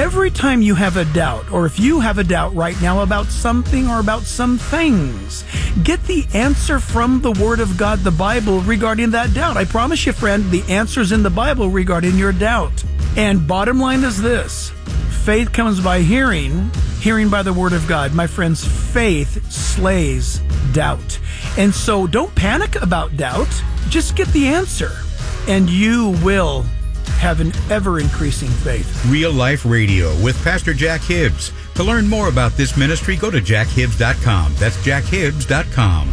every time you have a doubt, or if you have a doubt right now about something or about some things, get the answer from the Word of God, the Bible, regarding that doubt. I promise you, friend, the answer's in the Bible regarding your doubt. And bottom line is this: faith comes by hearing, hearing by the Word of God. My friends, faith slays doubt. And so don't panic about doubt. Just get the answer, and you will have an ever-increasing faith. Real Life Radio with Pastor Jack Hibbs. To learn more about this ministry, go to jackhibbs.com. That's jackhibbs.com.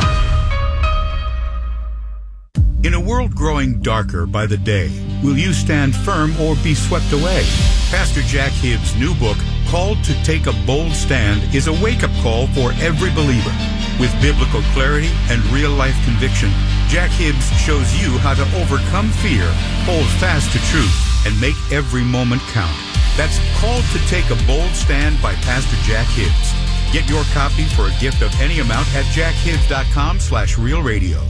In a world growing darker by the day, will you stand firm or be swept away? Pastor Jack Hibbs' new book, Called to Take a Bold Stand, is a wake-up call for every believer. With biblical clarity and real-life conviction, Jack Hibbs shows you how to overcome fear, hold fast to truth, and make every moment count. That's Called to Take a Bold Stand by Pastor Jack Hibbs. Get your copy for a gift of any amount at jackhibbs.com/realradio.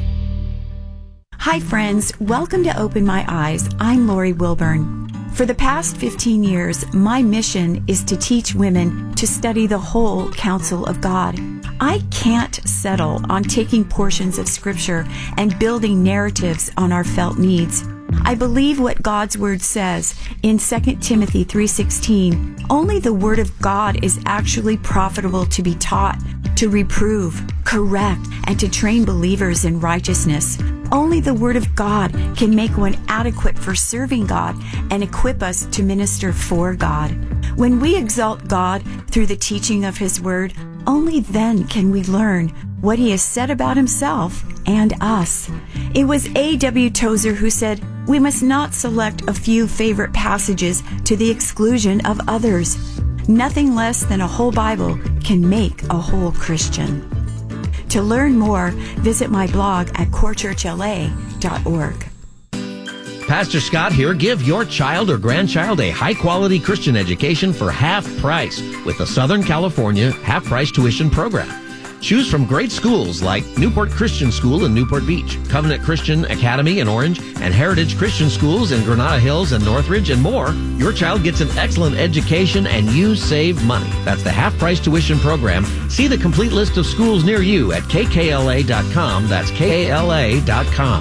Hi friends, welcome to Open My Eyes. I'm Lori Wilburn. For the past 15 years, my mission is to teach women to study the whole counsel of God. I can't settle on taking portions of Scripture and building narratives on our felt needs. I believe what God's Word says in 2 Timothy 3:16. Only the Word of God is actually profitable to be taught, to reprove, correct, and to train believers in righteousness. Only the Word of God can make one adequate for serving God and equip us to minister for God. When we exalt God through the teaching of His Word, only then can we learn what He has said about Himself and us. It was A.W. Tozer who said, "We must not select a few favorite passages to the exclusion of others. Nothing less than a whole Bible can make a whole Christian." To learn more, visit my blog at corechurchla.org. Pastor Scott here. Give your child or grandchild a high-quality Christian education for half price with the Southern California half-price tuition program. Choose from great schools like Newport Christian School in Newport Beach, Covenant Christian Academy in Orange, and Heritage Christian Schools in Granada Hills and Northridge, and more. Your child gets an excellent education and you save money. That's the half-price tuition program. See the complete list of schools near you at kkla.com. That's KKLA.com.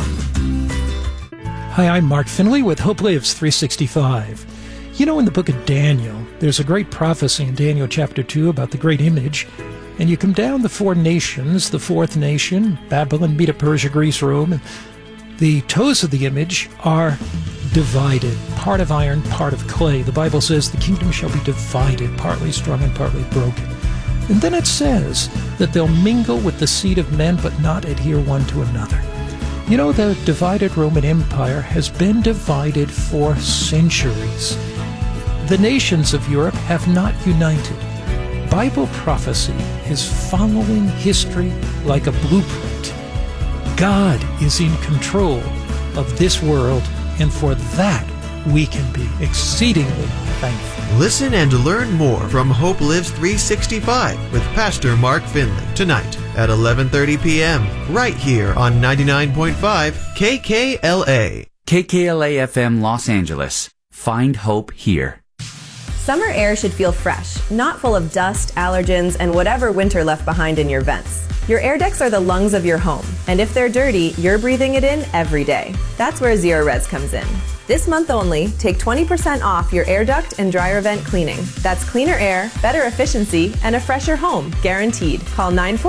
Hi, I'm Mark Finley with Hope Lives 365. You know, in the book of Daniel, there's a great prophecy in Daniel chapter 2 about the great image. And you come down the four nations, the fourth nation, Babylon, Medo, Persia, Greece, Rome, and the toes of the image are divided, part of iron, part of clay. The Bible says the kingdom shall be divided, partly strong and partly broken. And then it says that they'll mingle with the seed of men, but not adhere one to another. You know, the divided Roman Empire has been divided for centuries. The nations of Europe have not united. Bible prophecy is following history like a blueprint. God is in control of this world, and for that we can be exceedingly thankful. Listen and learn more from Hope Lives 365 with Pastor Mark Finley tonight at 11:30 p.m. right here on 99.5 KKLA. KKLA-FM Los Angeles. Find hope here. Summer air should feel fresh, not full of dust, allergens, and whatever winter left behind in your vents. Your air ducts are the lungs of your home, and if they're dirty, you're breathing it in every day. That's where Zerorez comes in. This month only, take 20% off your air duct and dryer vent cleaning. That's cleaner air, better efficiency, and a fresher home, guaranteed. Call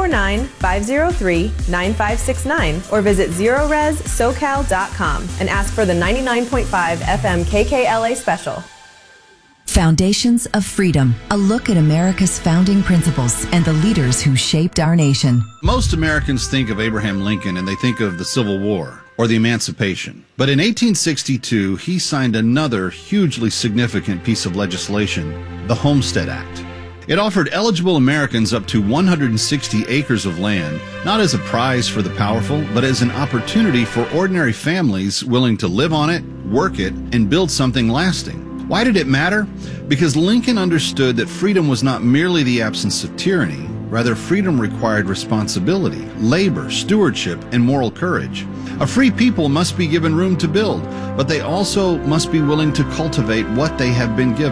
949-503-9569 or visit ZerorezSoCal.com and ask for the 99.5 FM KKLA special. Foundations of Freedom, a look at America's founding principles and the leaders who shaped our nation. Most Americans think of Abraham Lincoln and they think of the Civil War or the Emancipation. But in 1862, he signed another hugely significant piece of legislation, the Homestead Act. It offered eligible Americans up to 160 acres of land, not as a prize for the powerful, but as an opportunity for ordinary families willing to live on it, work it, and build something lasting. Why did it matter? Because Lincoln understood that freedom was not merely the absence of tyranny. Rather, freedom required responsibility, labor, stewardship, and moral courage. A free people must be given room to build, but they also must be willing to cultivate what they have been given.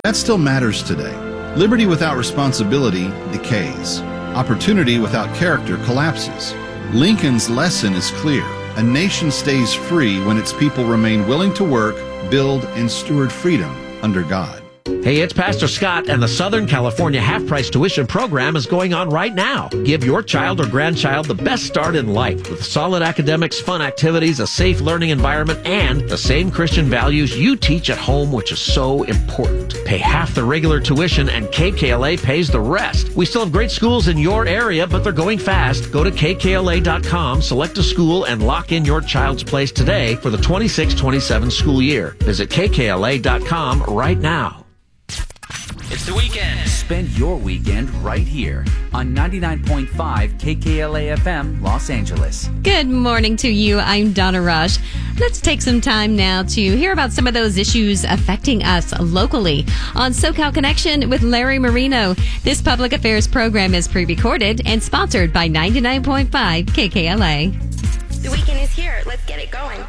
That still matters today. Liberty without responsibility decays. Opportunity without character collapses. Lincoln's lesson is clear. A nation stays free when its people remain willing to work, build, and steward freedom under God. Hey, it's Pastor Scott, and the Southern California half-price tuition program is going on right now. Give your child or grandchild the best start in life with solid academics, fun activities, a safe learning environment, and the same Christian values you teach at home, which is so important. Pay half the regular tuition, and KKLA pays the rest. We still have great schools in your area, but they're going fast. Go to kkla.com, select a school, and lock in your child's place today for the 26-27 school year. Visit kkla.com right now. It's the weekend. Spend your weekend right here on 99.5 KKLA FM Los Angeles. Good morning to you. I'm Donna Rush. Let's take some time now to hear about some of those issues affecting us locally on SoCal Connection with Larry Marino. This public affairs program is pre-recorded and sponsored by 99.5 KKLA. The weekend is here. Let's get it going.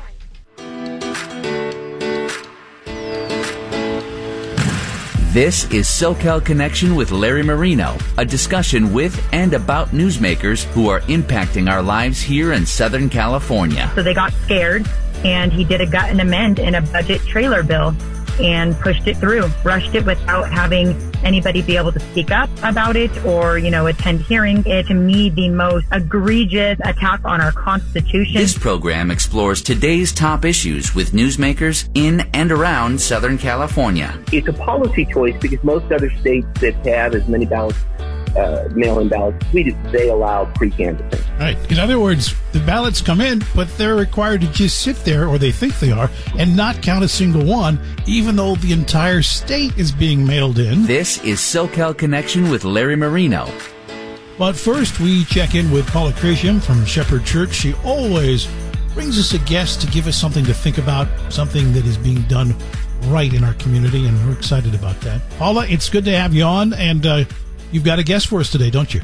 This is SoCal Connection with Larry Marino, a discussion with and about newsmakers who are impacting our lives here in Southern California. So they got scared, and he did a gut and amend in a budget trailer bill and pushed it through, rushed it without having anybody be able to speak up about it or, attend hearings. It's, to me, the most egregious attack on our Constitution. This program explores today's top issues with newsmakers in and around Southern California. It's a policy choice because most other states that have as many ballots, mail-in ballots as we do, they allow pre-canvassing. Right. In other words, the ballots come in, but they're required to just sit there, or they think they are, and not count a single one, even though the entire state is being mailed in. This is SoCal Connection with Larry Marino. But first, we check in with Paula Crasham from Shepherd Church. She always brings us a guest to give us something to think about, something that is being done right in our community, and we're excited about that. Paula, it's good to have you on, and you've got a guest for us today, don't you?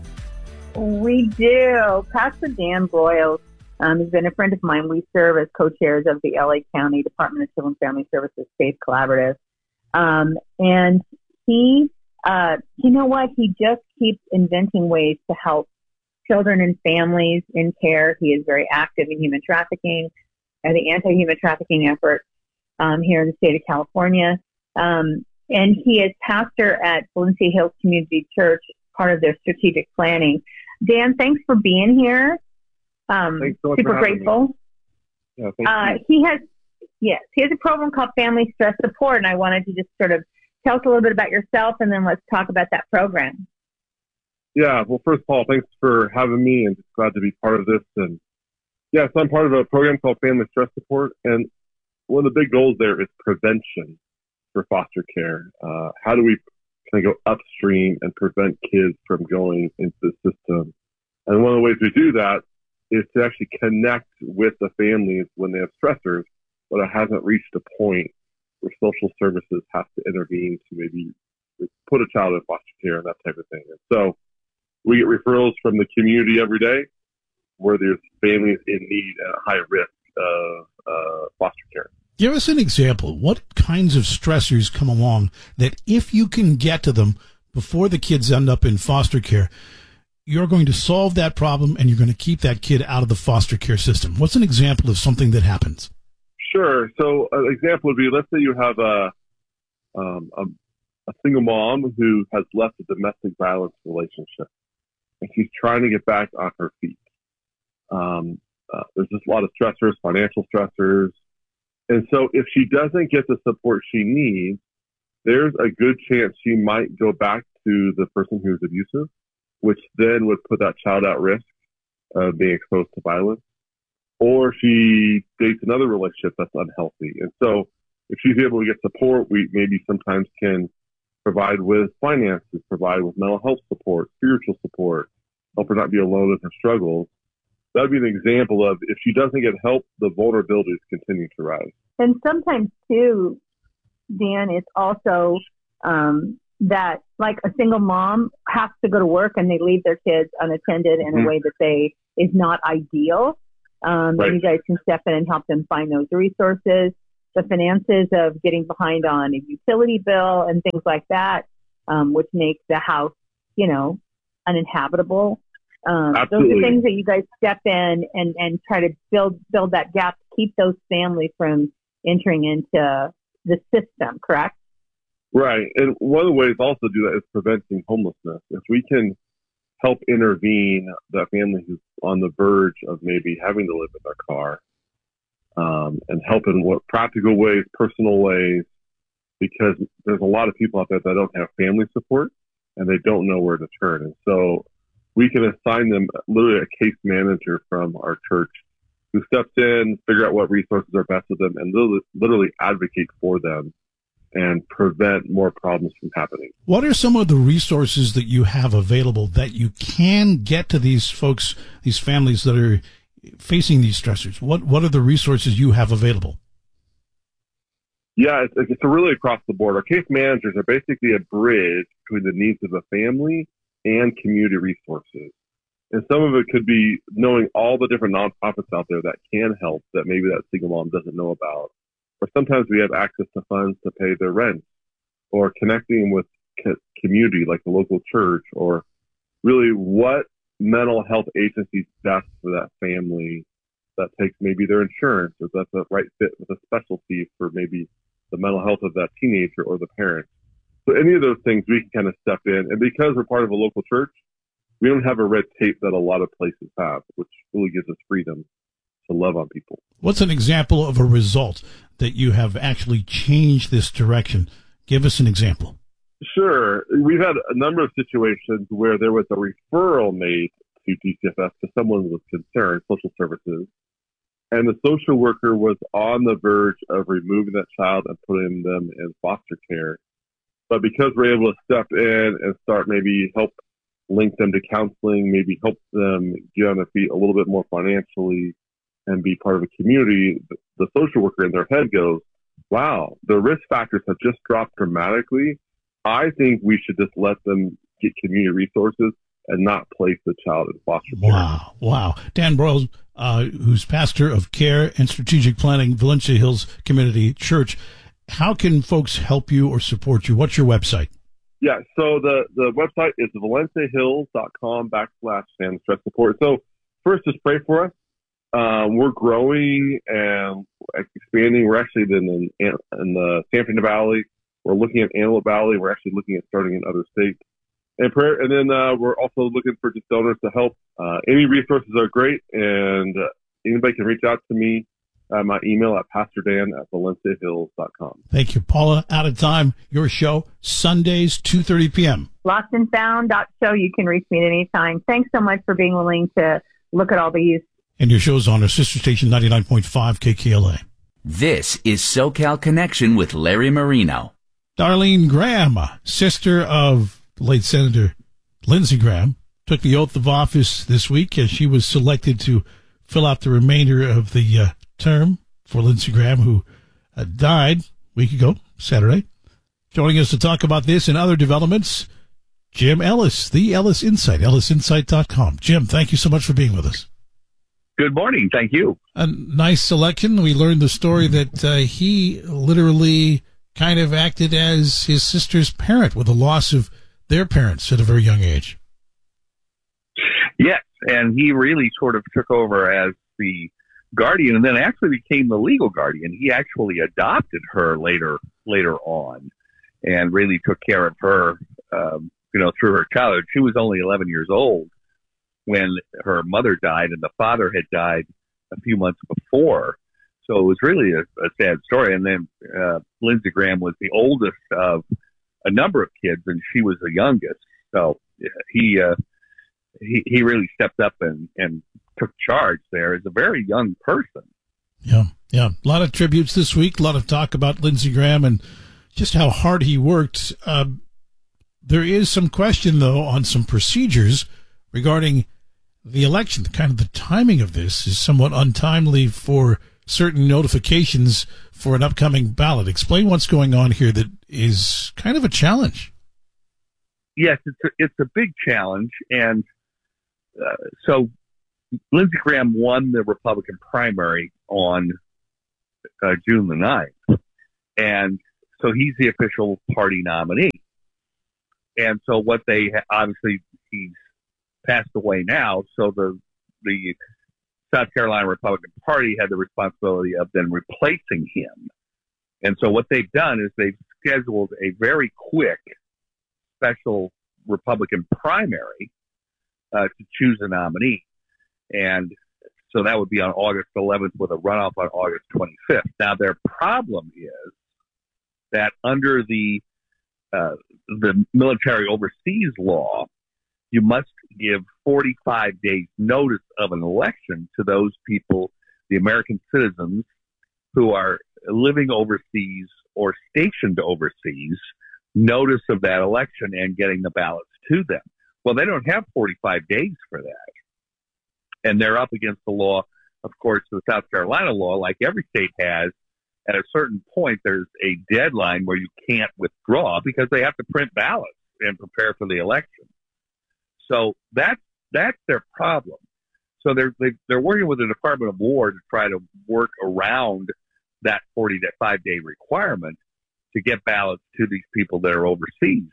We do. Pastor Dan Broyles has been a friend of mine. We serve as co-chairs of the LA County Department of Children and Family Services Faith Collaborative. And he, he just keeps inventing ways to help children and families in care. He is very active in human trafficking and the anti-human trafficking effort here in the state of California. And he is pastor at Valencia Hills Community Church, part of their strategic planning. Dan, thanks for being here. Thanks so much super for having grateful. Me. Yeah, he has a program called Family Stress Support, and I wanted to just sort of tell us a little bit about yourself, and then let's talk about that program. Yeah, well, first of all, thanks for having me, and just glad to be part of this. And yeah, so I'm part of a program called Family Stress Support, and one of the big goals there is prevention for foster care. How do we kind of go upstream and prevent kids from going into the system? And one of the ways we do that is to actually connect with the families when they have stressors, but it hasn't reached a point where social services have to intervene to maybe put a child in foster care and that type of thing. And so we get referrals from the community every day where there's families in need at high risk of foster care. Give us an example. What kinds of stressors come along that if you can get to them before the kids end up in foster care, you're going to solve that problem and you're going to keep that kid out of the foster care system? What's an example of something that happens? Sure. So an example would be, let's say you have a single mom who has left a domestic violence relationship and she's trying to get back on her feet. There's just a lot of stressors, financial stressors. And so if she doesn't get the support she needs, there's a good chance she might go back to the person who's abusive, which then would put that child at risk of being exposed to violence. Or she dates another relationship that's unhealthy. And so if she's able to get support, we maybe sometimes can provide with finances, provide with mental health support, spiritual support, help her not be alone in her struggles. That would be an example of if she doesn't get help, the vulnerabilities continue to rise. And sometimes, too, Dan, it's also that, like, a single mom has to go to work and they leave their kids unattended in a way that is not ideal. Right. And you guys can step in and help them find those resources. the finances of getting behind on a utility bill and things like that, which make the house, uninhabitable. Those are things that you guys step in and try to build that gap to keep those families from entering into the system, correct? Right. And one of the ways also to do that is preventing homelessness. If we can help intervene that family who's on the verge of maybe having to live in their car, and help in what practical ways, personal ways, because there's a lot of people out there that don't have family support and they don't know where to turn. And so we can assign them literally a case manager from our church who steps in, figure out what resources are best for them, and literally advocate for them and prevent more problems from happening. What are some of the resources that you have available that you can get to these folks, these families that are facing these stressors? What are the resources you have available? Yeah, it's really across the board. Our case managers are basically a bridge between the needs of the family and community resources. And some of it could be knowing all the different nonprofits out there that can help that maybe that single mom doesn't know about. Or sometimes we have access to funds to pay their rent, or connecting with community like the local church, or really what mental health agencies best for that family that takes maybe their insurance, or that's a right fit with a specialty for maybe the mental health of that teenager or the parent. So any of those things we can kind of step in. And because we're part of a local church, we don't have a red tape that a lot of places have, which really gives us freedom to love on people. What's an example of a result that you have actually changed this direction? Give us an example. Sure. We've had a number of situations where there was a referral made to DCFS to someone with concern, social services, and the social worker was on the verge of removing that child and putting them in foster care. But because we're able to step in and start maybe help link them to counseling, maybe help them get on their feet a little bit more financially and be part of a community, the social worker in their head goes, wow, the risk factors have just dropped dramatically. I think we should just let them get community resources and not place the child in foster care. Wow. Dan Broyles, who's pastor of Care and Strategic Planning, Valencia Hills Community Church. How can folks help you or support you? What's your website? Yeah, so the website is valenciahills.com/family stress support. So first, just pray for us. We're growing and expanding. We're actually in the San Fernando Valley. We're looking at Antelope Valley. We're actually looking at starting in other states. And prayer, and then we're also looking for just donors to help. Any resources are great, and anybody can reach out to me. My email at pastordan@valenciahills.com. Thank you, Paula. Out of time. Your show, Sundays, 2:30 p.m. LostandFound.show. You can reach me at any time. Thanks so much for being willing to look at all these. And your show's on our sister station, 99.5 KKLA. This is SoCal Connection with Larry Marino. Darlene Graham, sister of the late Senator Lindsey Graham, took the oath of office this week as she was selected to fill out the remainder of the term for Lindsey Graham, who died a week ago, Saturday. Joining us to talk about this and other developments, Jim Ellis, the Ellis Insight, ellisinsight.com. Jim, thank you so much for being with us. Good morning. Thank you. A nice selection. We learned the story that he literally kind of acted as his sister's parent with the loss of their parents at a very young age. Yes, and he really sort of took over as the guardian and then actually became the legal guardian. He actually adopted her later on and really took care of her, through her childhood. She was only 11 years old when her mother died, and the father had died a few months before. So it was really a sad story. And then Lindsey Graham was the oldest of a number of kids, and she was the youngest. So he really stepped up and took charge there as a very young person. Yeah. A lot of tributes this week, a lot of talk about Lindsey Graham and just how hard he worked. There is some question, though, on some procedures regarding the election. Kind of the timing of this is somewhat untimely for certain notifications for an upcoming ballot. Explain what's going on here that is kind of a challenge. Yes, it's a big challenge. And so Lindsey Graham won the Republican primary on June the 9th. And so he's the official party nominee. And so what they obviously, he's passed away now. So the South Carolina Republican Party had the responsibility of then replacing him. And so what they've done is they've scheduled a very quick special Republican primary to choose a nominee. And so that would be on August 11th with a runoff on August 25th. Now, their problem is that under the military overseas law, you must give 45 days notice of an election to those people, the American citizens who are living overseas or stationed overseas, notice of that election and getting the ballots to them. Well, they don't have 45 days for that. And they're up against the law, of course, the South Carolina law, like every state has. At a certain point, there's a deadline where you can't withdraw because they have to print ballots and prepare for the election. So that's their problem. So they're working with the Department of War to try to work around that 45-day requirement to get ballots to these people that are overseas.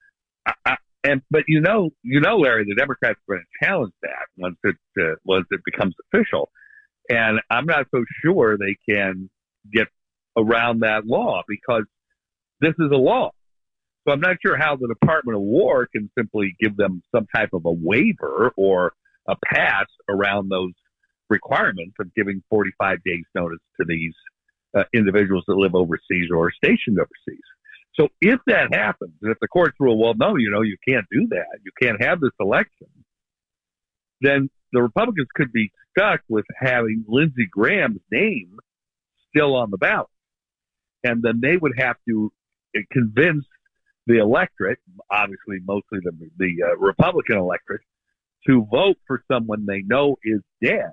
But you know, Larry, the Democrats are going to challenge that once it becomes official, and I'm not so sure they can get around that law because this is a law. So I'm not sure how the Department of War can simply give them some type of a waiver or a pass around those requirements of giving 45 days notice to these individuals that live overseas or are stationed overseas. So if that happens, and if the courts rule, well, no, you can't do that, you can't have this election, then the Republicans could be stuck with having Lindsey Graham's name still on the ballot. And then they would have to convince the electorate, obviously mostly the Republican electorate, to vote for someone they know is dead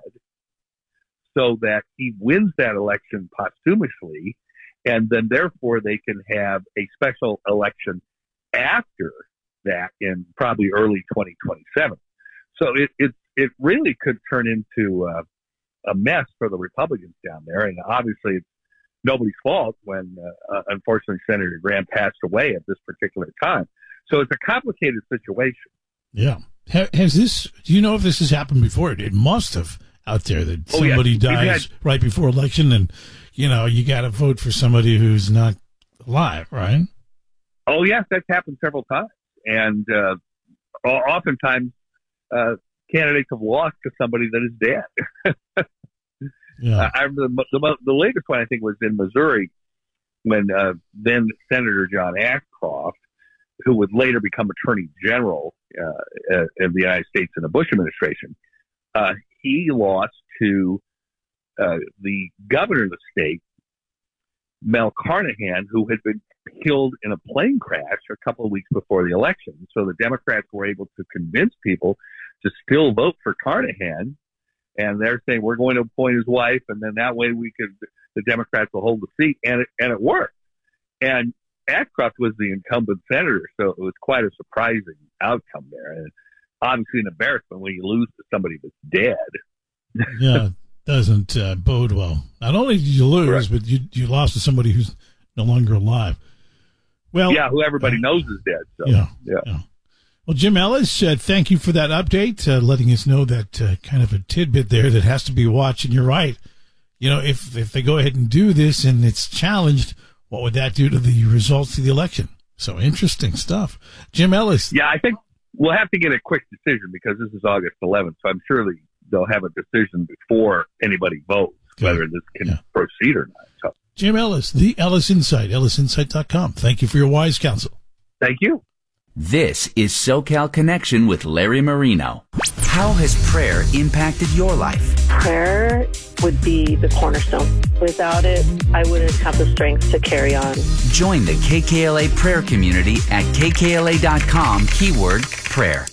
so that he wins that election posthumously, and then therefore they can have a special election after that in probably early 2027. So it really could turn into a mess for the Republicans down there, and obviously it's nobody's fault when, unfortunately, Senator Graham passed away at this particular time. So it's a complicated situation. Yeah. Has this, do you know if this has happened before? It must have out there that somebody dies right before election and, you got to vote for somebody who's not alive, right? Oh, yes, that's happened several times. And oftentimes candidates have lost to somebody that is dead. Yeah. I remember the latest one, I think, was in Missouri when then Senator John Ashcroft, who would later become Attorney General of the United States in the Bush administration, he lost to the governor of the state, Mel Carnahan, who had been killed in a plane crash a couple of weeks before the election. So the Democrats were able to convince people to still vote for Carnahan. And they're saying, we're going to appoint his wife, and then that way the Democrats will hold the seat. And it worked. And Ashcroft was the incumbent senator, so it was quite a surprising outcome there. And obviously an embarrassment when you lose to somebody that's dead. Yeah, doesn't bode well. Not only did you lose, but you lost to somebody who's no longer alive. Well, yeah, who everybody knows is dead. So, yeah. Well, Jim Ellis, thank you for that update, letting us know that kind of a tidbit there that has to be watched. And you're right. If they go ahead and do this and it's challenged, what would that do to the results of the election? So interesting stuff. Jim Ellis. Yeah, I think we'll have to get a quick decision because this is August 11th. So I'm sure they'll have a decision before anybody votes whether this can proceed or not. So. Jim Ellis, the Ellis Insight, ellisinsight.com. Thank you for your wise counsel. Thank you. This is SoCal Connection with Larry Marino. How has prayer impacted your life? Prayer would be the cornerstone. Without it, I wouldn't have the strength to carry on. Join the KKLA prayer community at kkla.com, keyword prayer.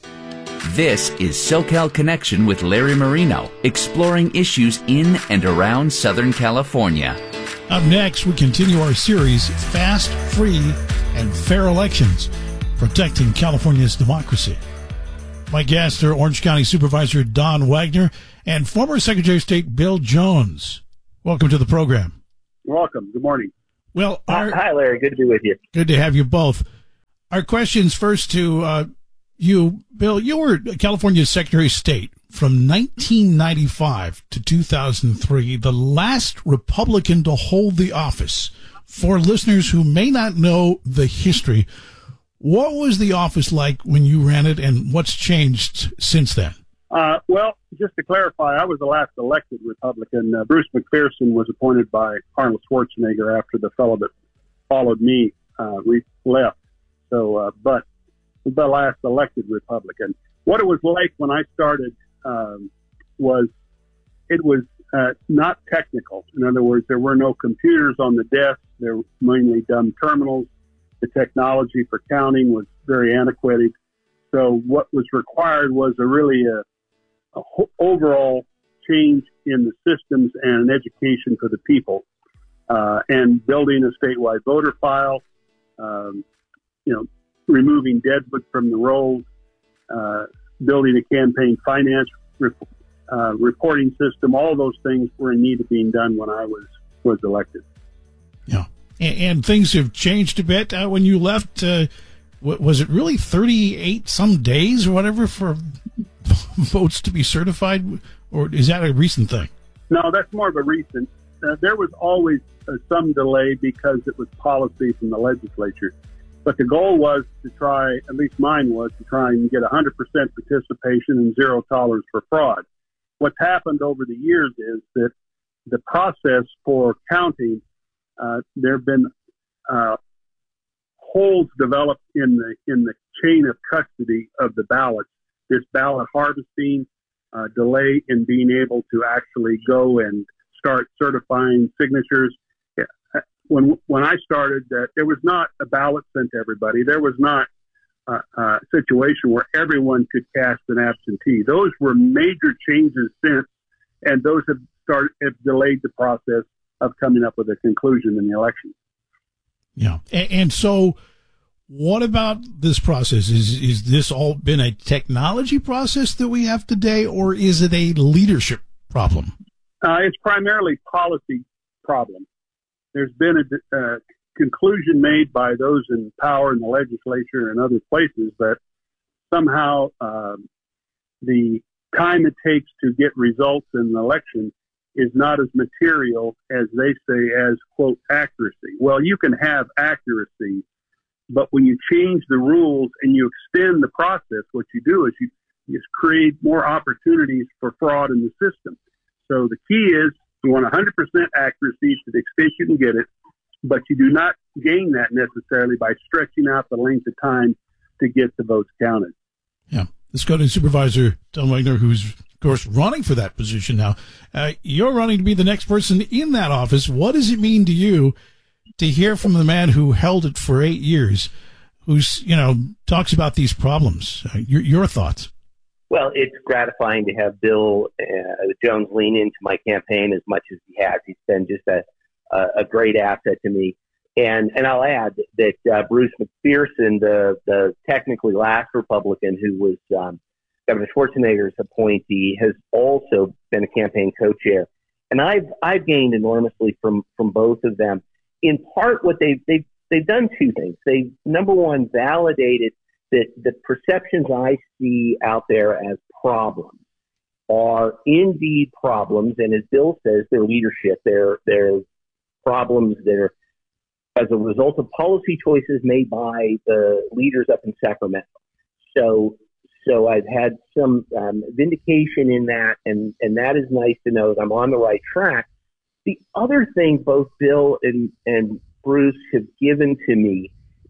This is SoCal Connection with Larry Marino, exploring issues in and around Southern California. Up next, we continue our series, Fast, Free, and Fair Elections, Protecting California's Democracy. My guests are Orange County Supervisor Don Wagner and former Secretary of State Bill Jones. Welcome to the program. Welcome. Good morning. Well, hi, Larry. Good to be with you. Good to have you both. Our questions first to you, Bill. You were California's Secretary of State from 1995 to 2003, the last Republican to hold the office. For listeners who may not know the history, what was the office like when you ran it, and what's changed since then? Well, just to clarify, I was the last elected Republican. Bruce McPherson was appointed by Arnold Schwarzenegger after the fellow that followed me left. So, but the last elected Republican. What it was like when I started was not technical. In other words, there were no computers on the desk. There were mainly dumb terminals. The technology for counting was very antiquated. So what was required was really a overall change in the systems and an education for the people, and building a statewide voter file, removing deadwood from the rolls, building a campaign finance reporting system. All those things were in need of being done when I was elected. Yeah, and things have changed a bit when you left. Was it really 38 some days or whatever for votes to be certified, or is that a recent thing? No, that's more of a recent. There was always some delay because it was policy from the legislature. But the goal was to try, at least mine was, to try and get 100% participation and zero tolerance for fraud. What's happened over the years is that the process for counting, there have been holes developed in the chain of custody of the ballots. This ballot harvesting, delay in being able to actually go and start certifying signatures. When I started, there was not a ballot sent to everybody. There was not a situation where everyone could cast an absentee. Those were major changes since, and those have delayed the process of coming up with a conclusion in the election. Yeah, and so what about this process? Is this all been a technology process that we have today, or is it a leadership problem? It's primarily policy problem. There's been a conclusion made by those in power in the legislature and other places that somehow the time it takes to get results in an election is not as material as they say as, quote, accuracy. Well, you can have accuracy, but when you change the rules and you extend the process, what you do is you just create more opportunities for fraud in the system. So the key is you want 100% accuracy to the extent you can get it, but you do not gain that necessarily by stretching out the length of time to get the votes counted. Yeah. Let's go to Supervisor Tom Wagner, who's, of course, running for that position now. You're running to be the next person in that office. What does it mean to you to hear from the man who held it for 8 years, who's, talks about these problems? Your thoughts? Well, it's gratifying to have Bill Jones lean into my campaign as much as he has. He's been just a great asset to me. And I'll add that Bruce McPherson, the technically last Republican who was Governor Schwarzenegger's appointee, has also been a campaign co-chair. And I've gained enormously from both of them. In part, what they've done two things. They, number one, validated that the perceptions I see out there as problems are indeed problems, and as Bill says, they're leadership. They're problems that are as a result of policy choices made by the leaders up in Sacramento. So I've had some vindication in that, and that is nice to know that I'm on the right track. The other thing both Bill and Bruce have given to me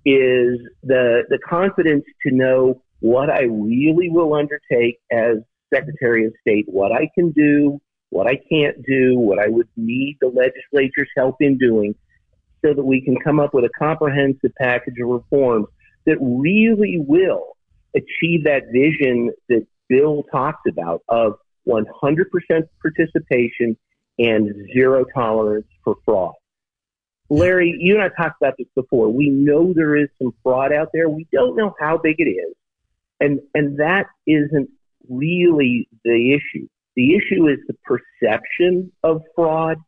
is the confidence to know what I really will undertake as Secretary of State, what I can do, what I can't do, what I would need the legislature's help in doing, so that we can come up with a comprehensive package of reforms that really will achieve that vision that Bill talks about of 100% participation and zero tolerance for fraud. Larry, you and I talked about this before. We know there is some fraud out there. We don't know how big it is. And that isn't really the issue. The issue is the perception of fraud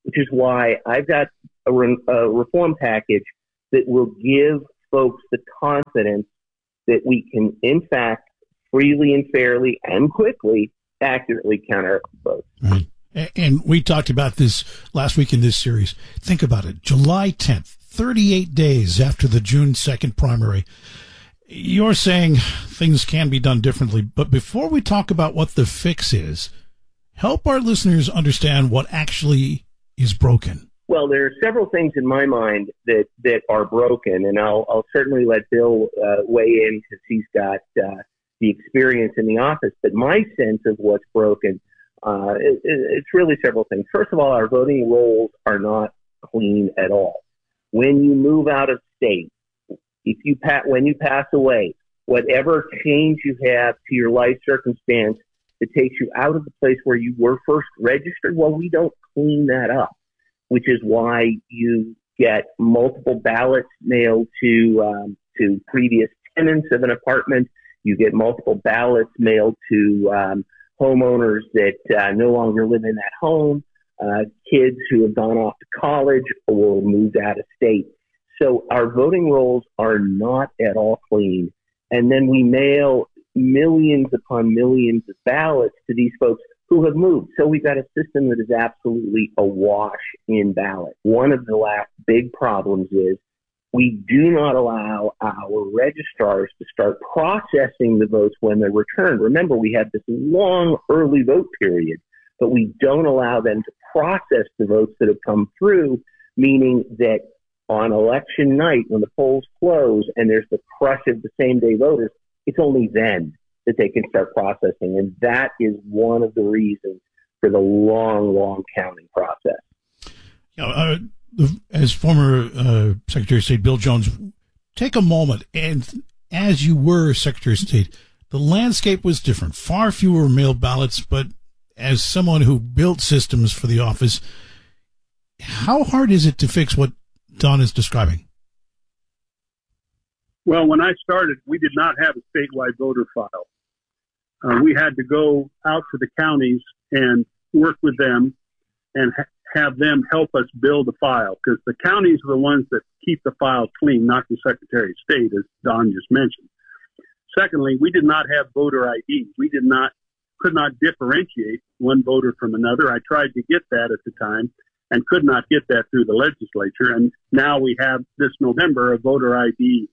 which is why I've got a reform package that will give folks the confidence that we can, in fact, freely and fairly and quickly, accurately count our votes. Right. And we talked about this last week in this series. Think about it. July 10th, 38 days after the June 2nd primary. You're saying things can be done differently. But before we talk about what the fix is, help our listeners understand what actually is broken. Well, there are several things in my mind that are broken, and I'll certainly let Bill weigh in because he's got the experience in the office. But my sense of what's broken, it's really several things. First of all, our voting rolls are not clean at all. When you move out of state, when you pass away, whatever change you have to your life circumstance that takes you out of the place where you were first registered, well, we don't clean that up, which is why you get multiple ballots mailed to previous tenants of an apartment. You get multiple ballots mailed to homeowners that no longer live in that home, kids who have gone off to college or moved out of state. So our voting rolls are not at all clean. And then we mail millions upon millions of ballots to these folks who have moved. So we've got a system that is absolutely awash in ballots. One of the last big problems is we do not allow our registrars to start processing the votes when they're returned. Remember, we have this long early vote period, but we don't allow them to process the votes that have come through, meaning that on election night, when the polls close and there's the crush of the same-day voters, it's only then that they can start processing. And that is one of the reasons for the long counting process. As former Secretary of State Bill Jones, take a moment. And as you were Secretary of State, the landscape was different. Far fewer mail ballots, but as someone who built systems for the office, how hard is it to fix what Don is describing? Well, when I started, we did not have a statewide voter file. We had to go out to the counties and work with them and have them help us build a file, because the counties are the ones that keep the file clean, not the Secretary of State, as Don just mentioned. Secondly, we did not have voter ID. We could not differentiate one voter from another. I tried to get that at the time and could not get that through the legislature. And now we have this November a voter ID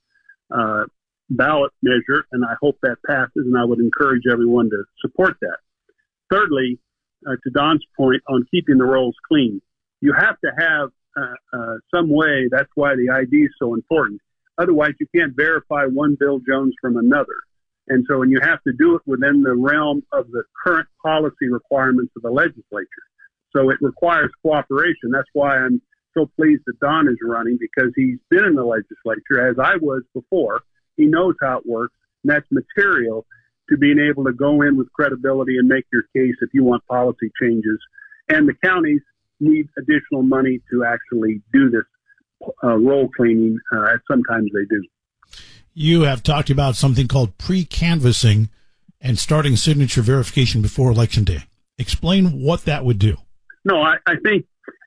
ballot measure, and I hope that passes, and I would encourage everyone to support that. Thirdly, to Don's point on keeping the rolls clean, you have to have some way. That's why the ID is so important. Otherwise, you can't verify one Bill Jones from another. And so, and you have to do it within the realm of the current policy requirements of the legislature. So it requires cooperation. That's why I'm so pleased that Don is running, because he's been in the legislature, as I was before. He knows how it works, and that's material to being able to go in with credibility and make your case if you want policy changes. And the counties need additional money to actually do this roll cleaning, as sometimes they do. You have talked about something called pre-canvassing and starting signature verification before Election Day. Explain what that would do. No, I think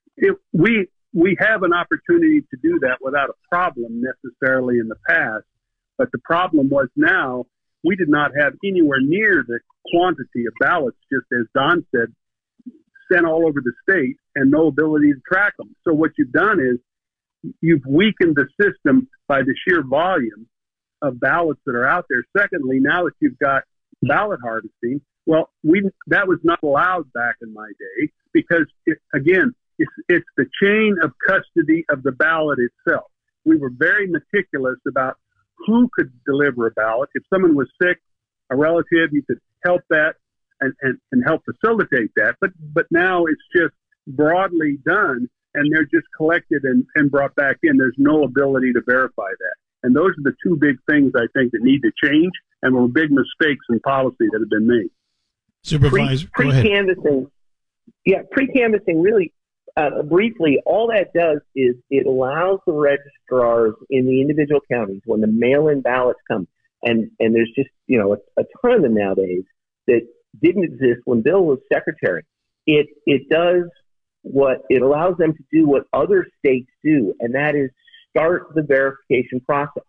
we have an opportunity to do that without a problem necessarily in the past. But the problem was now we did not have anywhere near the quantity of ballots, just as Don said, sent all over the state and no ability to track them. So what you've done is you've weakened the system by the sheer volume of ballots that are out there. Secondly, now that you've got ballot harvesting, well, that was not allowed back in my day, because it's the chain of custody of the ballot itself. We were very meticulous about who could deliver a ballot. If someone was sick, a relative, you could help that and help facilitate that. But now it's just broadly done, and they're just collected and brought back in. There's no ability to verify that. And those are the two big things I think that need to change, and were big mistakes in policy that have been made. Supervisor, pre-canvassing. Yeah, pre-canvassing really, briefly, all that does is it allows the registrars in the individual counties, when the mail-in ballots come, and there's just, a ton of them nowadays that didn't exist when Bill was secretary. It does them to do what other states do, and that is start the verification process.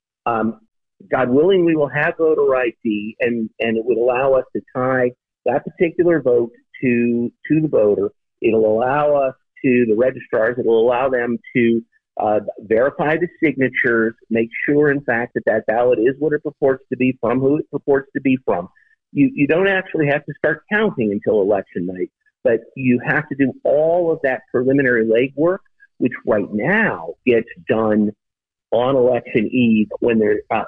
God willing, we will have voter ID, and it would allow us to tie that particular vote to the voter. It'll allow us to the registrars. It'll allow them to verify the signatures, make sure, in fact, that ballot is what it purports to be from, who it purports to be from. You don't actually have to start counting until election night, but you have to do all of that preliminary legwork, which right now gets done on election eve when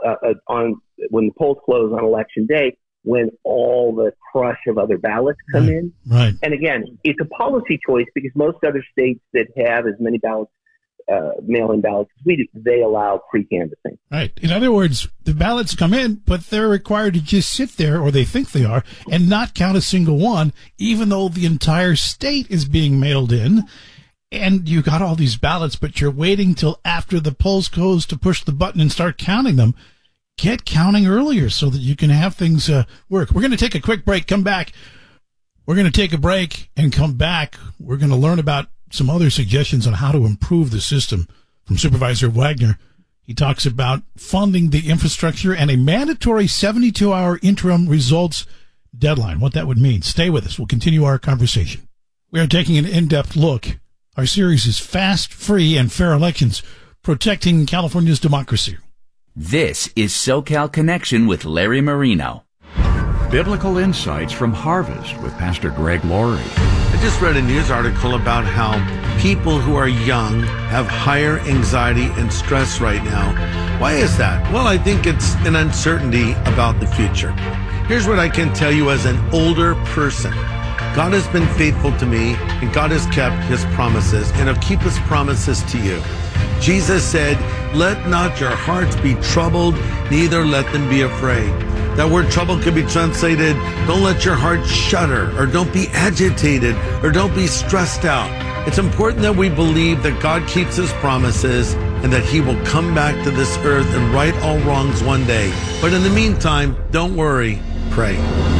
when the polls close on election day, when all the crush of other ballots come in. Right. And again, it's a policy choice because most other states that have as many ballots, mail-in ballots as we do, they allow pre-canvassing. Right. In other words, the ballots come in, but they're required to just sit there, or they think they are, and not count a single one, even though the entire state is being mailed in. And you got all these ballots, but you're waiting till after the polls close to push the button and start counting them. Get counting earlier so that you can have things work. We're going to take a quick break. Come back. We're going to take a break and come back. We're going to learn about some other suggestions on how to improve the system from Supervisor Wagner. He talks about funding the infrastructure and a mandatory 72-hour interim results deadline, what that would mean. Stay with us. We'll continue our conversation. We are taking an in-depth look. Our series is Fast, Free, and Fair Elections, Protecting California's Democracy. This is SoCal Connection with Larry Marino. Biblical Insights from Harvest with Pastor Greg Laurie. I just read a news article about how people who are young have higher anxiety and stress right now. Why is that? Well, I think it's an uncertainty about the future. Here's what I can tell you as an older person. God has been faithful to me, and God has kept his promises, and he'll keep his promises to you. Jesus said, "Let not your hearts be troubled, neither let them be afraid." That word trouble could be translated, don't let your heart shudder, or don't be agitated, or don't be stressed out. It's important that we believe that God keeps his promises and that he will come back to this earth and right all wrongs one day. But in the meantime, don't worry, pray.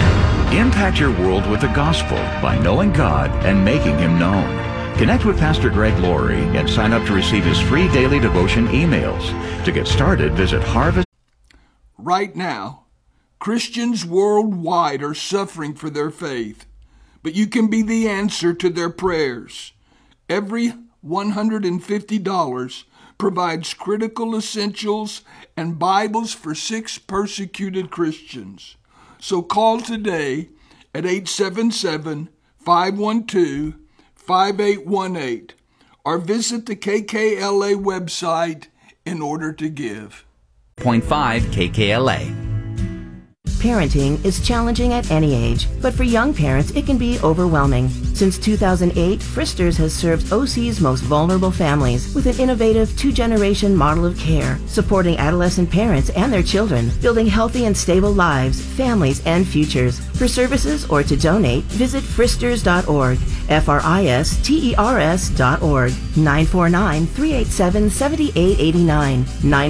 Impact your world with the gospel by knowing God and making him known. Connect with Pastor Greg Laurie and sign up to receive his free daily devotion emails. To get started, visit Harvest. Right now, Christians worldwide are suffering for their faith, but you can be the answer to their prayers. Every $150 provides critical essentials and Bibles for 6 persecuted Christians. So call today at 877-512-5818 or visit the KKLA website in order to give. 0.5 KKLA. Parenting is challenging at any age, but for young parents, it can be overwhelming. Since 2008, Fristers has served OC's most vulnerable families with an innovative 2-generation model of care, supporting adolescent parents and their children, building healthy and stable lives, families, and futures. For services or to donate, visit fristers.org, fristers.org, 949-387-7889,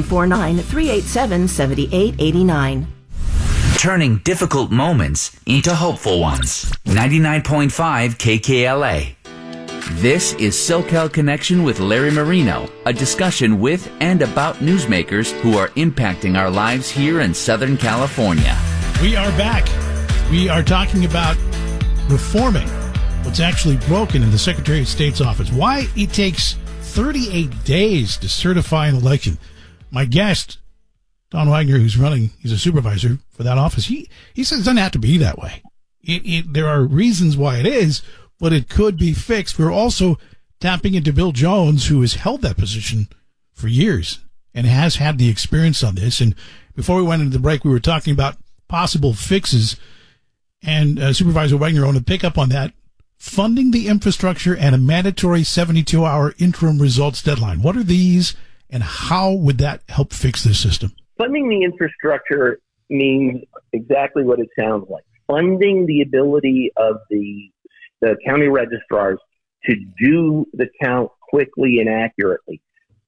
949-387-7889. Turning difficult moments into hopeful ones. 99.5 KKLA. This is SoCal Connection with Larry Marino, a discussion with and about newsmakers who are impacting our lives here in Southern California. We are back. We are talking about reforming what's actually broken in the Secretary of State's office. Why it takes 38 days to certify an election. My guest, Don Wagner, he's a supervisor for that office. He says it doesn't have to be that way. There are reasons why it is, but it could be fixed. We're also tapping into Bill Jones, who has held that position for years and has had the experience on this. And before we went into the break, we were talking about possible fixes. And Supervisor Wagner, I want to pick up on that. Funding the infrastructure and a mandatory 72-hour interim results deadline. What are these, and how would that help fix this system? Funding the infrastructure means exactly what it sounds like. Funding the ability of the county registrars to do the count quickly and accurately.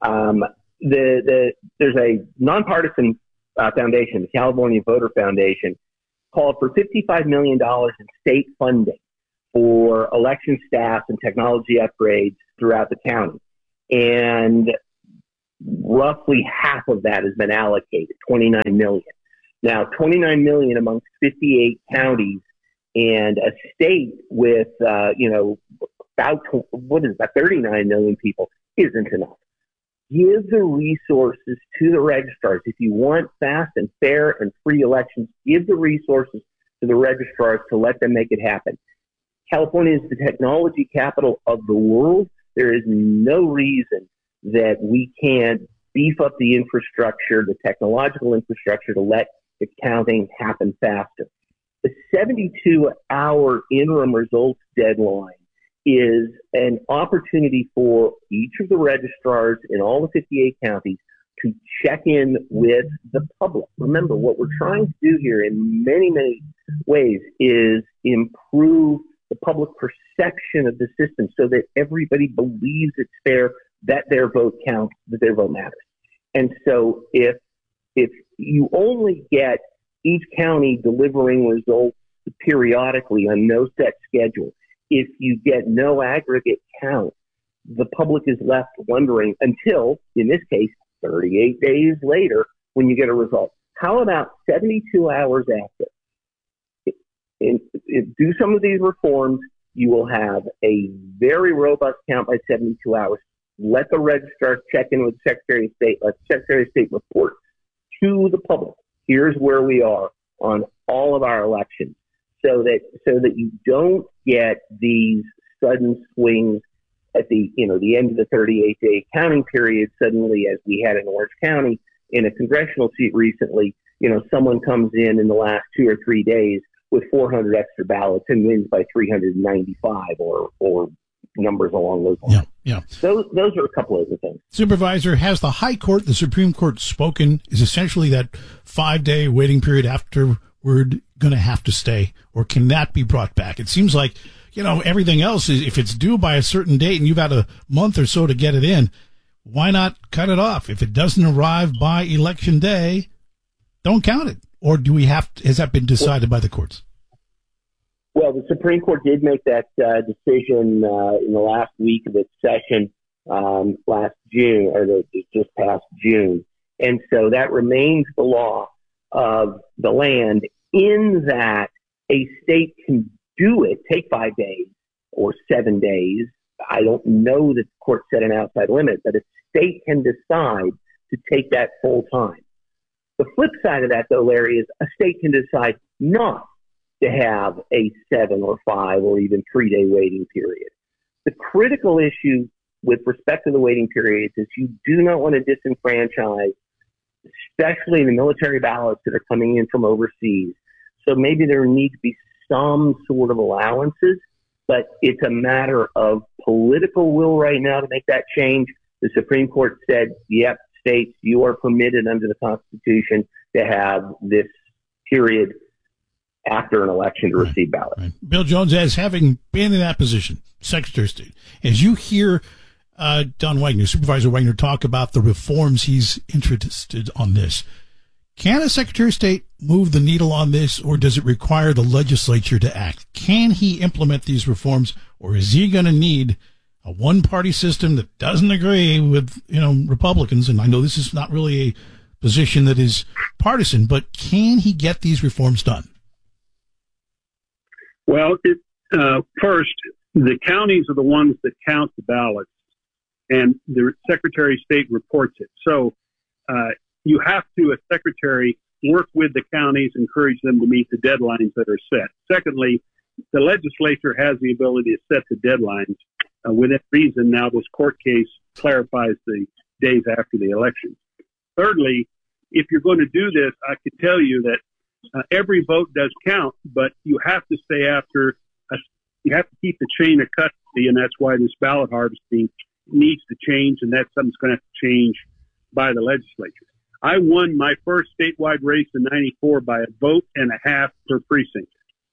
There's a nonpartisan foundation, the California Voter Foundation, called for $55 million in state funding for election staff and technology upgrades throughout the county. And roughly half of that has been allocated, $29 million. Now, $29 million amongst 58 counties and a state with, about 39 million people isn't enough. Give the resources to the registrars. If you want fast and fair and free elections, give the resources to the registrars to let them make it happen. California is the technology capital of the world. There is no reason that we can't beef up the infrastructure, the technological infrastructure, to let the counting happen faster. The 72-hour interim results deadline is an opportunity for each of the registrars in all the 58 counties to check in with the public. Remember, what we're trying to do here in many, many ways is improve the public perception of the system so that everybody believes it's fair, that their vote counts, that their vote matters. And so if you only get each county delivering results periodically on no set schedule, if you get no aggregate count, the public is left wondering until, in this case, 38 days later, when you get a result. How about 72 hours after? Do some of these reforms, you will have a very robust count by 72 hours. Let the registrar check in with the Secretary of State. Let the Secretary of State report to the public. Here's where we are on all of our elections, so that you don't get these sudden swings at the end of the 38-day counting period. Suddenly, as we had in Orange County in a congressional seat recently, someone comes in the last 2 or 3 days with 400 extra ballots and wins by 395 or numbers along those lines. Yeah. Those are a couple of the things. Supervisor, has the High Court, the Supreme Court, spoken? Is essentially that 5-day waiting period afterward going to have to stay, or can that be brought back? It seems like, everything else is, if it's due by a certain date and you've had a month or so to get it in, why not cut it off? If it doesn't arrive by election day, don't count it. Or has that been decided by the courts? Well, the Supreme Court did make that decision in the last week of its session last June, or just past June. And so that remains the law of the land, in that a state can do it, take 5 days or 7 days. I don't know that the court set an outside limit, but a state can decide to take that full time. The flip side of that, though, Larry, is a state can decide not to have a 7 or 5 or even 3-day waiting period. The critical issue with respect to the waiting periods is you do not want to disenfranchise, especially the military ballots that are coming in from overseas. So maybe there need to be some sort of allowances, but it's a matter of political will right now to make that change. The Supreme Court said, yep, states, you are permitted under the Constitution to have this period after an election to receive ballots. Right. Bill Jones, as having been in that position, Secretary of State, as you hear Don Wagner, Supervisor Wagner, talk about the reforms he's interested on this, can a Secretary of State move the needle on this, or does it require the legislature to act? Can he implement these reforms, or is he going to need a one-party system that doesn't agree with, Republicans? And I know this is not really a position that is partisan, but can he get these reforms done? Well, first, the counties are the ones that count the ballots, and the Secretary of State reports it. So you have to, as Secretary, work with the counties, encourage them to meet the deadlines that are set. Secondly, the legislature has the ability to set the deadlines. Within reason, now this court case clarifies the days after the election. Thirdly, if you're going to do this, I can tell you that every vote does count, but you have to stay after, you have to keep the chain of custody, and that's why this ballot harvesting needs to change, and that's something that's going to have to change by the legislature. I won my first statewide race in '94 by a vote and a half per precinct.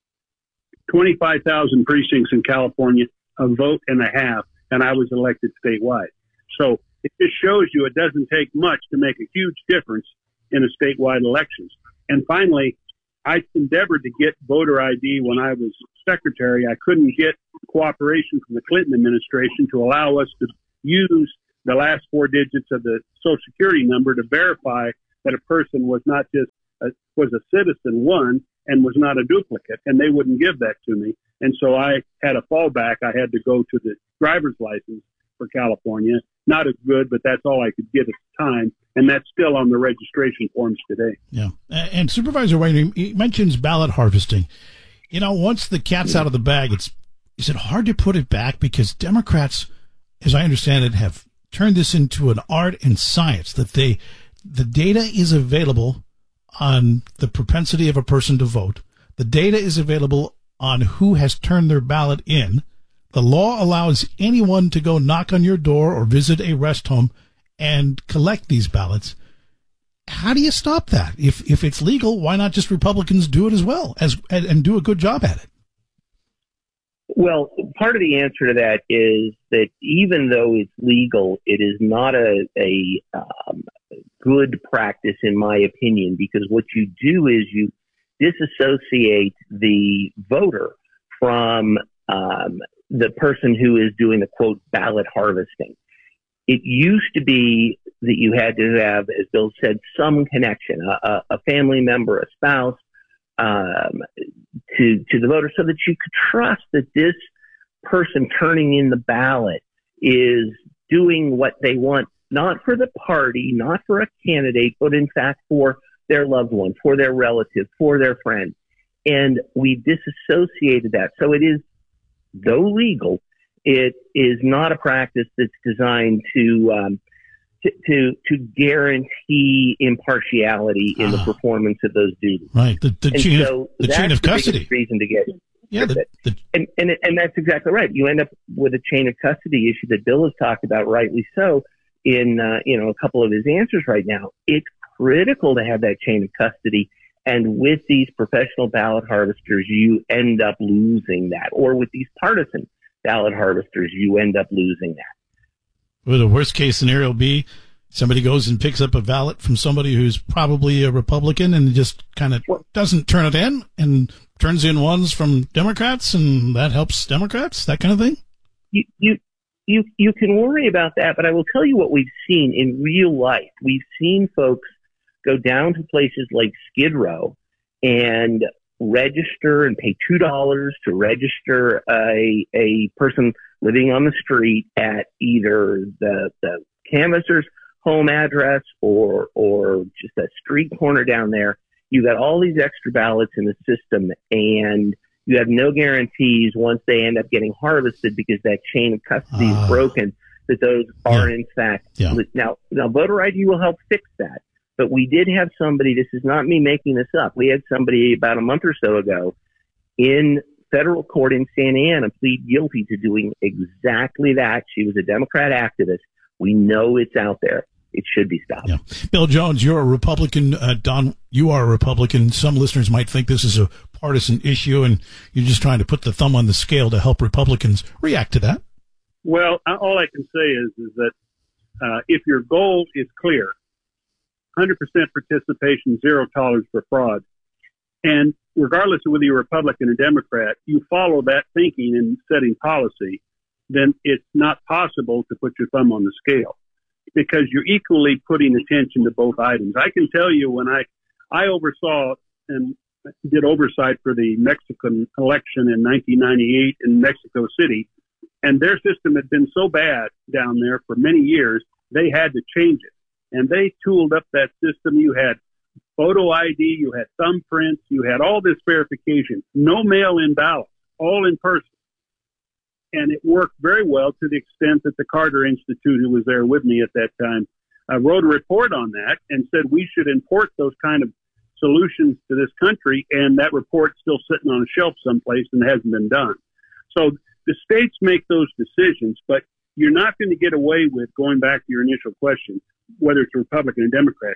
25,000 precincts in California, a vote and a half, and I was elected statewide. So it just shows you it doesn't take much to make a huge difference in a statewide elections. And finally, I endeavored to get voter ID when I was secretary. I couldn't get cooperation from the Clinton administration to allow us to use the last 4 digits of the Social Security number to verify that a person was not just was a citizen, one, and was not a duplicate, and they wouldn't give that to me. And so I had a fallback. I had to go to the driver's license for California. Not as good, but that's all I could get at the time, and that's still on the registration forms today. Yeah. And Supervisor Whiting, he mentions ballot harvesting. You know, once the cat's out of the bag, is it hard to put it back? Because Democrats, as I understand it, have turned this into an art and science, that the data is available on the propensity of a person to vote. The data is available on who has turned their ballot in. The law allows anyone to go knock on your door or visit a rest home and collect these ballots. How do you stop that? If it's legal, why not just Republicans do it as well and do a good job at it? Well, part of the answer to that is that even though it's legal, it is not a good practice, in my opinion, because what you do is you disassociate the voter from the person who is doing the, quote, ballot harvesting. It used to be that you had to have, as Bill said, some connection, a family member, a spouse, to the voter, so that you could trust that this person turning in the ballot is doing what they want, not for the party, not for a candidate, but in fact for their loved one, for their relative, for their friend. And we disassociated that. So it is, though legal, it is not a practice that's designed to guarantee impartiality in the performance of those duties. Right. The chain of custody. Reason to get it. Yeah. And that's exactly right. You end up with a chain of custody issue that Bill has talked about, rightly so, in a couple of his answers right now. It's critical to have that chain of custody. And with these professional ballot harvesters, you end up losing that. Or with these partisan ballot harvesters, you end up losing that. Would the worst case scenario be somebody goes and picks up a ballot from somebody who's probably a Republican and just kind of doesn't turn it in and turns in ones from Democrats, and that helps Democrats, that kind of thing? You can worry about that, but I will tell you what we've seen in real life. We've seen folks go down to places like Skid Row and register and pay $2 to register a person living on the street at either the canvasser's home address or just a street corner down there. You got all these extra ballots in the system, and you have no guarantees once they end up getting harvested, because that chain of custody is broken, that those are in fact. Now voter ID will help fix that. But we did have somebody, this is not me making this up, we had somebody about a month or so ago in federal court in Santa Ana plead guilty to doing exactly that. She was a Democrat activist. We know it's out there. It should be stopped. Yeah. Bill Jones, you're a Republican. Don, you are a Republican. Some listeners might think this is a partisan issue, and you're just trying to put the thumb on the scale to help Republicans react to that. Well, all I can say is that if your goal is clear, 100% participation, zero tolerance for fraud, and regardless of whether you're Republican or Democrat, you follow that thinking in setting policy, then it's not possible to put your thumb on the scale, because you're equally putting attention to both items. I can tell you, when I oversaw and did oversight for the Mexican election in 1998 in Mexico City, and their system had been so bad down there for many years, they had to change it. And they tooled up that system. You had photo ID, you had thumbprints, you had all this verification, no mail-in ballots, all in person. And it worked very well, to the extent that the Carter Institute, who was there with me at that time, wrote a report on that and said we should import those kind of solutions to this country. And that report's still sitting on a shelf someplace and hasn't been done. So the states make those decisions, but you're not going to get away with, going back to your initial question, whether it's Republican or Democrat.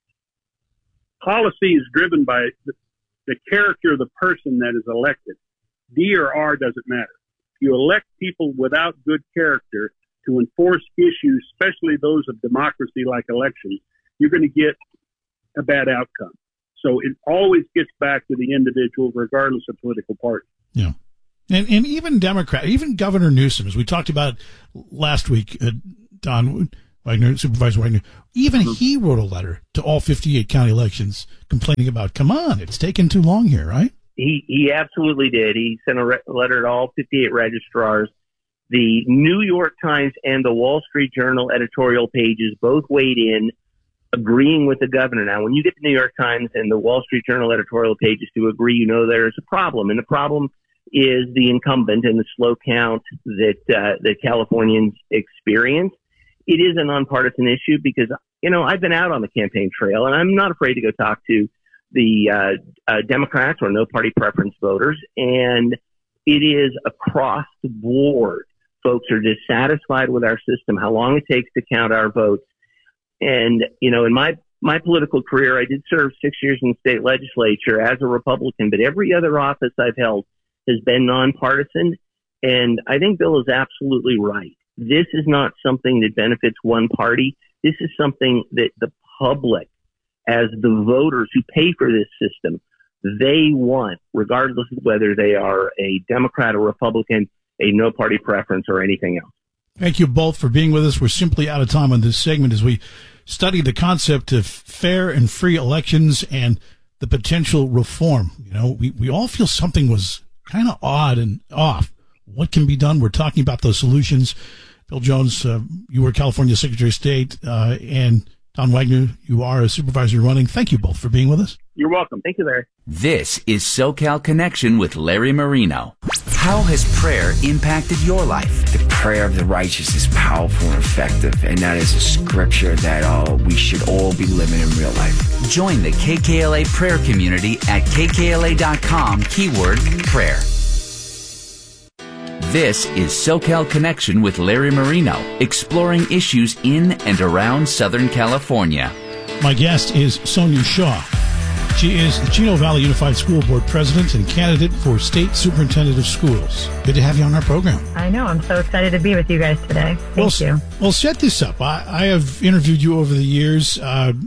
Policy is driven by the character of the person that is elected. D or R doesn't matter. If you elect people without good character to enforce issues, especially those of democracy like elections, you're going to get a bad outcome. So it always gets back to the individual, regardless of political party. Yeah. And even Democrat, even Governor Newsom, as we talked about last week, Don Wagner, Supervisor Wagner, even he wrote a letter to all 58 county elections complaining about, come on, it's taken too long here, right? He absolutely did. He sent a letter to all 58 registrars. The New York Times and the Wall Street Journal editorial pages both weighed in, agreeing with the governor. Now, when you get the New York Times and the Wall Street Journal editorial pages to agree, you know there's a problem. And the problem is the incumbent and the slow count that Californians experience. It is a nonpartisan issue because, I've been out on the campaign trail, and I'm not afraid to go talk to the Democrats or no party preference voters. And it is across the board. Folks are dissatisfied with our system, how long it takes to count our votes. And, in my political career, I did serve 6 years in the state legislature as a Republican, but every other office I've held has been nonpartisan. And I think Bill is absolutely right. This is not something that benefits one party. This is something that the public, as the voters who pay for this system, they want, regardless of whether they are a Democrat or Republican, a no party preference or anything else. Thank you both for being with us. We're simply out of time on this segment as we study the concept of fair and free elections and the potential reform. We all feel something was kind of odd and off. What can be done? We're talking about those solutions. Bill Jones, you were California Secretary of State, and Don Wagner, you are a supervisor running. Thank you both for being with us. You're welcome. Thank you, Larry. This is SoCal Connection with Larry Marino. How has prayer impacted your life? The prayer of the righteous is powerful and effective, and that is a scripture that we should all be living in real life. Join the KKLA prayer community at kkla.com, keyword prayer. This is SoCal Connection with Larry Marino, exploring issues in and around Southern California. My guest is Sonia Shaw. She is the Chino Valley Unified School Board President and candidate for State Superintendent of Schools. Good to have you on our program. I know. I'm so excited to be with you guys today. Thank you. Well, set this up. I have interviewed you over the years.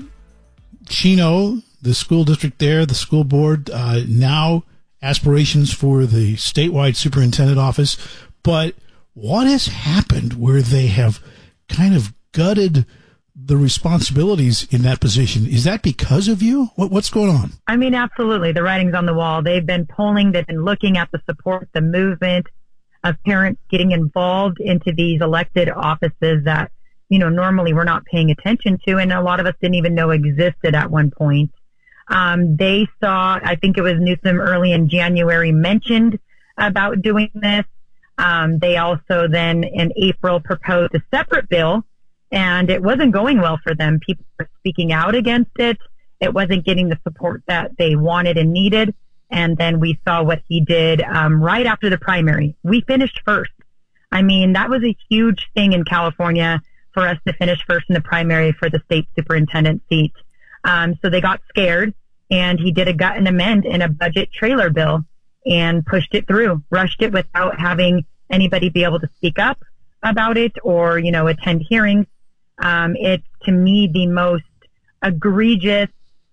Chino, the school district there, the school board, now aspirations for the statewide superintendent office. But what has happened where they have kind of gutted the responsibilities in that position? Is that because of you? What's going on? I mean, absolutely. The writing's on the wall. They've been polling. They've been looking at the support, the movement of parents getting involved into these elected offices that, normally we're not paying attention to. And a lot of us didn't even know existed at one point. They saw, I think it was Newsom early in January mentioned about doing this. They also then in April proposed a separate bill, and it wasn't going well for them. People were speaking out against it. It wasn't getting the support that they wanted and needed. And then we saw what he did right after the primary. We finished first. I mean, that was a huge thing in California for us to finish first in the primary for the state superintendent seat. So they got scared, and he did a gut and amend in a budget trailer bill and pushed it through, rushed it without having anybody be able to speak up about it or, attend hearings. It's, to me, the most egregious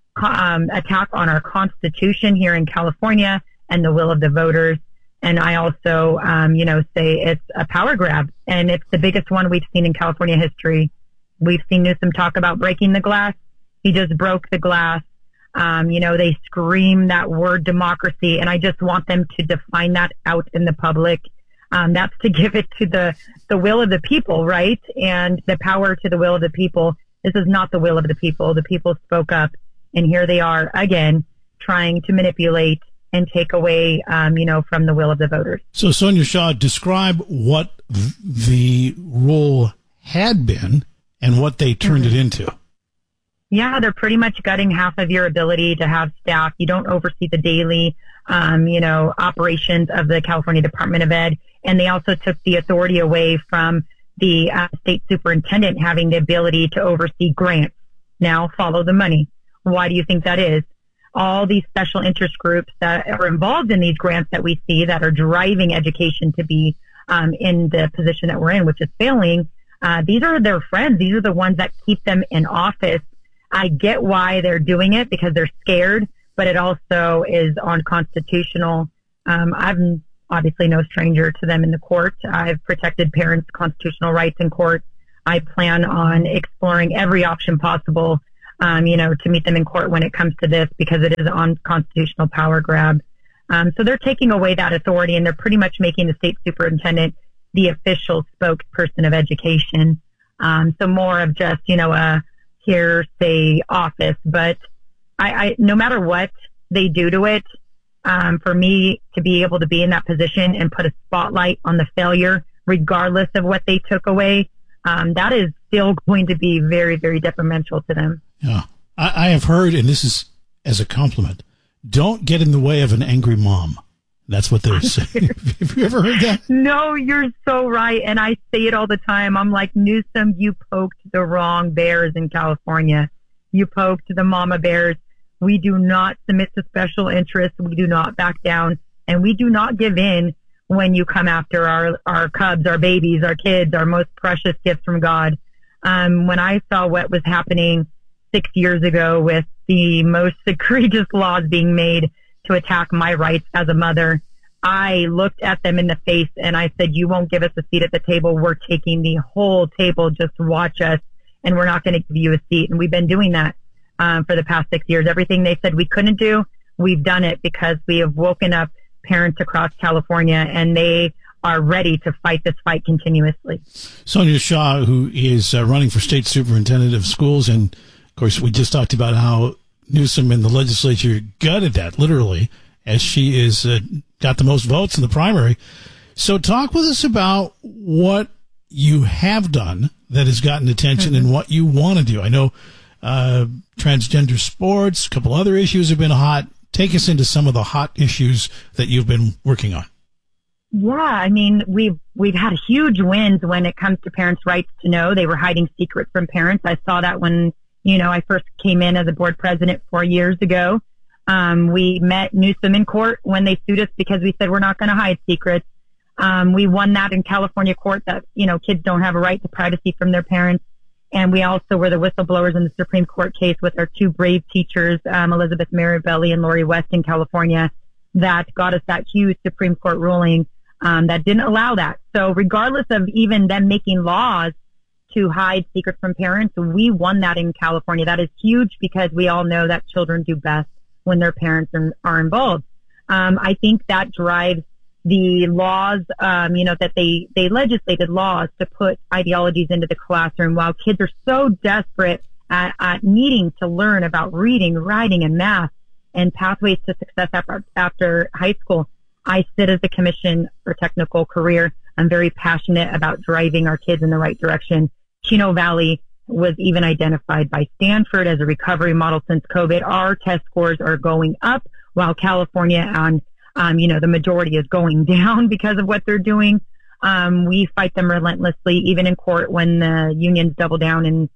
attack on our Constitution here in California and the will of the voters. And I also, say it's a power grab, and it's the biggest one we've seen in California history. We've seen Newsom talk about breaking the glass. He just broke the glass. They scream that word democracy, and I just want them to define that out in the public. That's to give it to the will of the people, right? And the power to the will of the people. This is not the will of the people. The people spoke up, and here they are again trying to manipulate and take away, from the will of the voters. So, Sonia Shaw, describe what the role had been and what they turned it into. Yeah, they're pretty much gutting half of your ability to have staff. You don't oversee the daily, operations of the California Department of Ed. And they also took the authority away from the state superintendent having the ability to oversee grants. Now follow the money. Why do you think that is? All these special interest groups that are involved in these grants that we see that are driving education to be in the position that we're in, which is failing. These are their friends. These are the ones that keep them in office. I get why they're doing it because they're scared, but it also is unconstitutional. I'm obviously no stranger to them in the court. I've protected parents' constitutional rights in court. I plan on exploring every option possible, to meet them in court when it comes to this because it is an unconstitutional power grab. So they're taking away that authority and they're pretty much making the state superintendent the official spokesperson of education. So more of just, a hearsay office. But I no matter what they do to it, for me to be able to be in that position and put a spotlight on the failure, regardless of what they took away, that is still going to be very, very detrimental to them. Yeah. I have heard, and this is as a compliment, don't get in the way of an angry mom. That's what they're saying. Have you ever heard that? No, you're so right. And I say it all the time. I'm like, Newsom, you poked the wrong bears in California. You poked the mama bears. We do not submit to special interests. We do not back down. And we do not give in when you come after our cubs, our babies, our kids, our most precious gifts from God. When I saw what was happening 6 years ago with the most egregious laws being made to attack my rights as a mother, I looked at them in the face and I said, you won't give us a seat at the table. We're taking the whole table. Just watch us and we're not going to give you a seat. And we've been doing that for the past 6 years. Everything they said we couldn't do, we've done it because we have woken up parents across California and they are ready to fight this fight continuously. Sonia Shaw, who is running for state superintendent of schools, and of course we just talked about how Newsom and the legislature gutted that, literally, as she is got the most votes in the primary. So talk with us about what you have done that has gotten attention and what you want to do. I know transgender sports, a couple other issues have been hot. Take us into some of the hot issues that you've been working on. Yeah, I mean, we've had huge wins when it comes to parents' rights to know. They were hiding secrets from parents. I saw that when I first came in as a board president 4 years ago. We met Newsom in court when they sued us because we said we're not going to hide secrets. We won that in California court that, kids don't have a right to privacy from their parents. And we also were the whistleblowers in the Supreme Court case with our two brave teachers, Elizabeth Mirabelli and Lori West in California, that got us that huge Supreme Court ruling that didn't allow that. So regardless of even them making laws to hide secrets from parents, we won that in California. That is huge because we all know that children do best when their parents are involved. I think that drives the laws, that they legislated laws to put ideologies into the classroom while kids are so desperate at needing to learn about reading, writing, and math and pathways to success after high school. I sit as the Commission for Technical Career. I'm very passionate about driving our kids in the right direction. Chino Valley was even identified by Stanford as a recovery model since COVID. Our test scores are going up while California and, the majority is going down because of what they're doing. We fight them relentlessly, even in court when the unions double down and,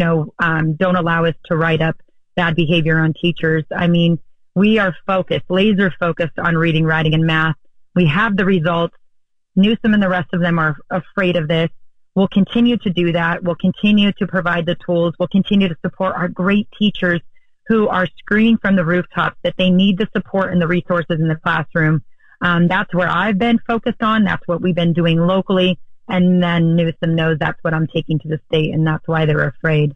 don't allow us to write up bad behavior on teachers. I mean, we are laser focused on reading, writing, and math. We have the results. Newsom and the rest of them are afraid of this. We'll continue to do that. We'll continue to provide the tools. We'll continue to support our great teachers who are screaming from the rooftops that they need the support and the resources in the classroom. That's where I've been focused on. That's what we've been doing locally. And then Newsom knows that's what I'm taking to the state, and that's why they're afraid.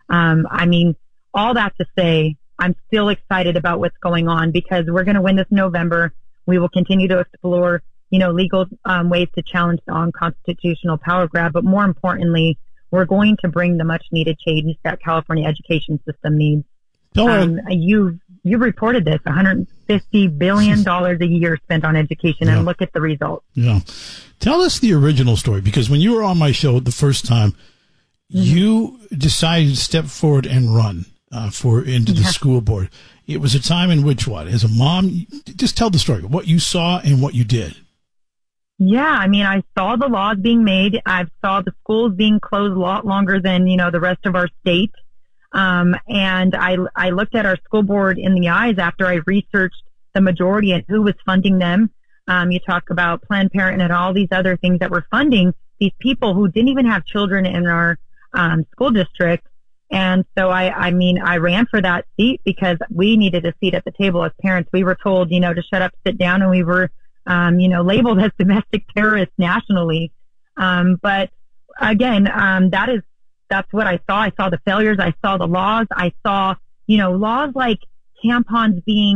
All that to say, I'm still excited about what's going on because we're going to win this November. We will continue to explore legal ways to challenge the unconstitutional power grab. But more importantly, we're going to bring the much needed change that California education system needs. You've reported this, $150 billion a year spent on education, and look at the results. Yeah. Tell us the original story, because when you were on my show the first time, you decided to step forward and run into the school board. It was a time in which, as a mom, just tell the story, what you saw and what you did. Yeah, I saw the laws being made. I saw the schools being closed a lot longer than, the rest of our state. And I looked at our school board in the eyes after I researched the majority and who was funding them. You talk about Planned Parenthood and all these other things that were funding these people who didn't even have children in our school district. And so I ran for that seat because we needed a seat at the table as parents. We were told, to shut up, sit down, and we were, labeled as domestic terrorists nationally. But again, that's what I saw. I saw the failures. I saw the laws. I saw, laws like tampons being